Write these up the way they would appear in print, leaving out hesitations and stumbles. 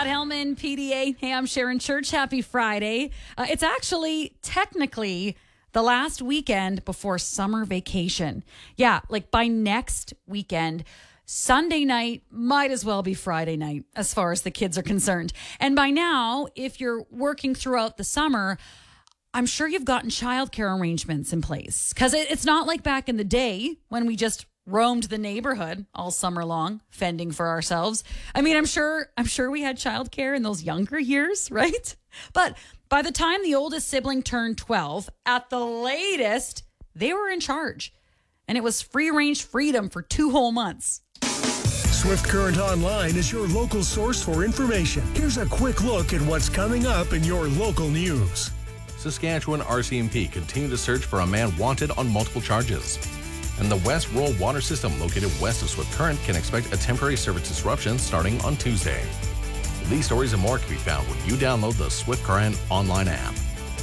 Scott Hellman, PDA. Hey, I'm Sharon Church. Happy Friday. It's actually technically the last weekend before summer vacation. Yeah, like by next weekend, Sunday night might as well be Friday night as far as the kids are concerned. And by now, if you're working throughout the summer, I'm sure you've gotten childcare arrangements in place, because it's not like back in the day when we just roamed the neighborhood all summer long, fending for ourselves. I mean, I'm sure we had childcare in those younger years, right? But by the time the oldest sibling turned 12, at the latest, they were in charge. And it was free-range freedom for 2 whole months. Swift Current Online is your local source for information. Here's a quick look at what's coming up in your local news. Saskatchewan RCMP continue to search for a man wanted on multiple charges. And the West Rural Water System, located west of Swift Current, can expect a temporary service disruption starting on Tuesday. These stories and more can be found when you download the Swift Current online app.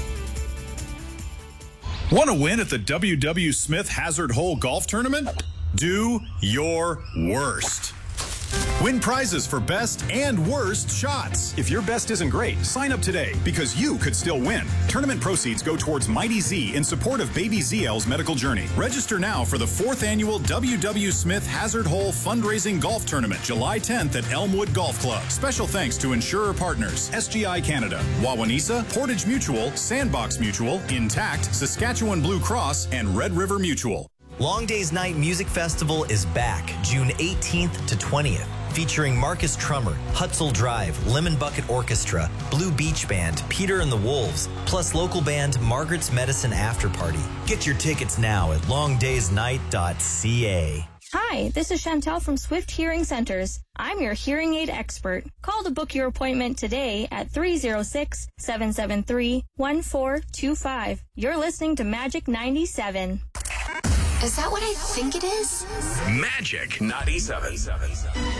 Want to win at the W.W. Smith Hazard Hole Golf Tournament? Do your worst. Win prizes for best and worst shots. If your best isn't great, sign up today because you could still win. Tournament proceeds go towards Mighty Z in support of baby ZL's medical journey. Register now for the 4th annual W.W. Smith Hazard Hole Fundraising Golf Tournament, July 10th at Elmwood Golf Club. Special thanks to insurer partners SGI Canada, Wawanesa, Portage Mutual, Sandbox Mutual, Intact, Saskatchewan Blue Cross, and Red River Mutual. Long Days Night Music Festival is back June 18th to 20th, featuring Marcus Trummer, Hutzel Drive, Lemon Bucket Orchestra, Blue Beach Band, Peter and the Wolves, plus local band Margaret's Medicine After Party. Get your tickets now at longdaysnight.ca. Hi, this is Chantel from Swift Hearing Centers. I'm your hearing aid expert. Call to book your appointment today at 306-773-1425. You're listening to Magic 97. Is that what I think it is? Magic 97.